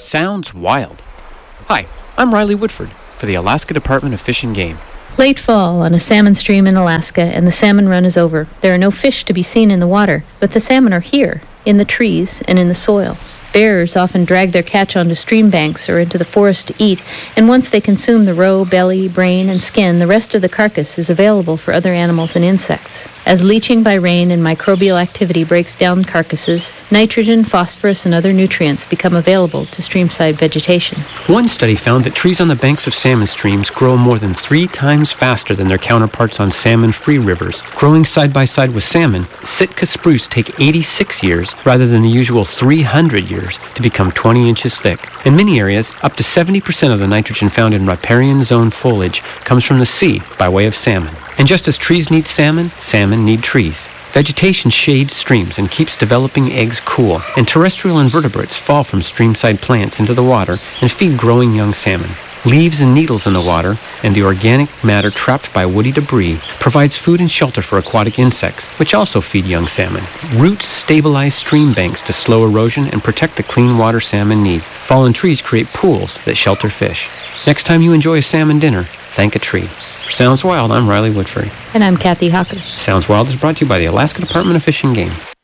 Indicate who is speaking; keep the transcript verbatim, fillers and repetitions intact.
Speaker 1: Sounds wild. Hi, I'm Riley Woodford for the Alaska Department of Fish and Game.
Speaker 2: Late fall on a salmon stream in Alaska, and the salmon run is over. There are no fish to be seen in the water, but the salmon are here, in the trees and in the soil. Bears often drag their catch onto stream banks or into the forest to eat, and once they consume the roe, belly, brain, and skin, the rest of the carcass is available for other animals and insects. As leaching by rain and microbial activity breaks down carcasses, nitrogen, phosphorus, and other nutrients become available to streamside vegetation.
Speaker 1: One study found that trees on the banks of salmon streams grow more than three times faster than their counterparts on salmon-free rivers. Growing side by side with salmon, Sitka spruce take eighty-six years rather than the usual three hundred years to become twenty inches thick. In many areas, up to seventy percent of the nitrogen found in riparian zone foliage comes from the sea by way of salmon. And just as trees need salmon, salmon need trees. Vegetation shades streams and keeps developing eggs cool, and terrestrial invertebrates fall from streamside plants into the water and feed growing young salmon. Leaves and needles in the water and the organic matter trapped by woody debris provides food and shelter for aquatic insects, which also feed young salmon. Roots stabilize stream banks to slow erosion and protect the clean water salmon need. Fallen trees create pools that shelter fish. Next time you enjoy a salmon dinner, thank a tree. For Sounds Wild, I'm Riley Woodford.
Speaker 2: And I'm Kathy Hocker.
Speaker 1: Sounds Wild is brought to you by the Alaska Department of Fish and Game.